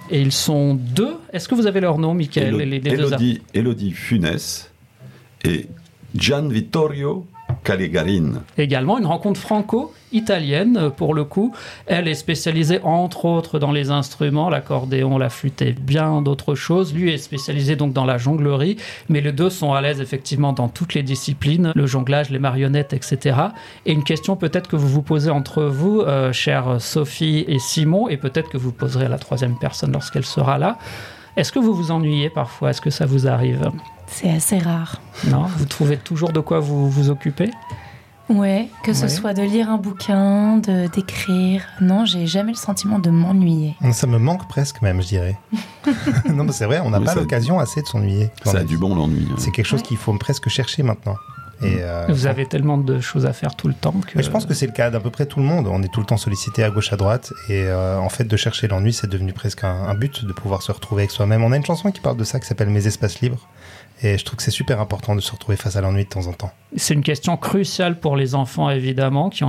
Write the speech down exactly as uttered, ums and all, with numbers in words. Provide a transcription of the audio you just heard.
Et ils sont deux. Est-ce que vous avez leur nom, Michael? Élo- les, les deux Élodie, Élodie Funès et Gian Vittorio Callegarin. Également une rencontre franco-italienne pour le coup. Elle est spécialisée entre autres dans les instruments, l'accordéon, la flûte et bien d'autres choses. Lui est spécialisé donc dans la jonglerie, mais les deux sont à l'aise effectivement dans toutes les disciplines, le jonglage, les marionnettes, et cetera. Et une question peut-être que vous vous posez entre vous, euh, chères Sophie et Simon, et peut-être que vous poserez à la troisième personne lorsqu'elle sera là. Est-ce que vous vous ennuyez parfois? Est-ce que ça vous arrive? C'est assez rare. Non, vous trouvez toujours de quoi vous vous occuper? Ouais, que ce Ouais. soit de lire un bouquin, de d'écrire. Non, j'ai jamais le sentiment de m'ennuyer. Ça me manque presque même, je dirais. Non, mais c'est vrai, on n'a Oui, pas ça- l'occasion assez de s'ennuyer. Ça a du bon l'ennui. hein. C'est quelque chose Ouais. qu'il faut presque chercher maintenant. Et, euh, Vous avez tellement de choses à faire tout le temps que... Mais je pense que c'est le cas d'à peu près tout le monde. On est tout le temps sollicité à gauche, à droite. Et euh, en fait, de chercher l'ennui, c'est devenu presque un, un but de pouvoir se retrouver avec soi-même. On a une chanson qui parle de ça, qui s'appelle Mes espaces libres. Et je trouve que c'est super important de se retrouver face à l'ennui de temps en temps. C'est une question cruciale pour les enfants, évidemment, qui ont